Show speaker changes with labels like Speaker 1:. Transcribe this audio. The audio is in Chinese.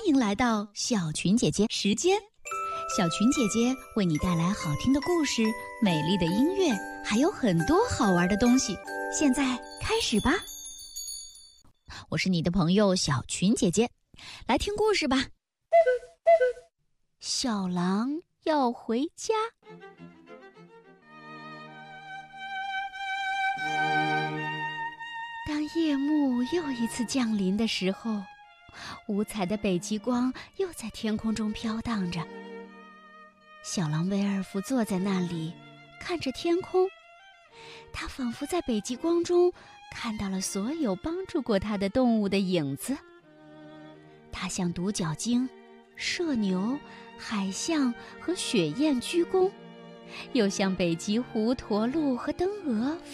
Speaker 1: 迎来到小群姐姐时间。小群姐姐为你带来好听的故事、美丽的音乐，还有很多好玩的东西。现在开始吧。我是你的朋友小群姐姐，来听故事吧。小狼要回家。当夜幕又一次降临的时候，五彩的北极光又在天空中飘荡着。小狼威尔夫坐在那里，看着天空，他仿佛在北极光中看到了所有帮助过他的动物的影子。他向独角鲸、麝牛、海象和雪雁鞠躬，又向北极狐、驼鹿和灯蛾